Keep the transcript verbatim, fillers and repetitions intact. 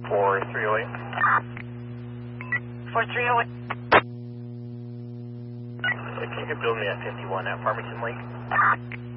four three oh eight. four three oh eight. If you could build me at fifty-one at Farmington Lake.